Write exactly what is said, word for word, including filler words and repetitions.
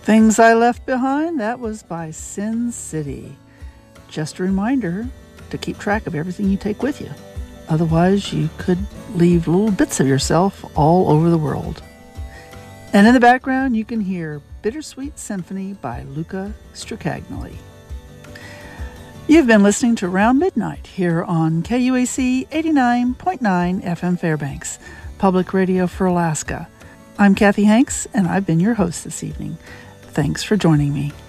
Things I Left Behind, that was by Sin City. Just a reminder to keep track of everything you take with you. Otherwise, you could leave little bits of yourself all over the world. And in the background, you can hear Bittersweet Symphony by Luca Stricagnoli. You've been listening to Around Midnight here on K U A C eighty-nine point nine F M Fairbanks, Public Radio for Alaska. I'm Kathy Hanks, and I've been your host this evening. Thanks for joining me.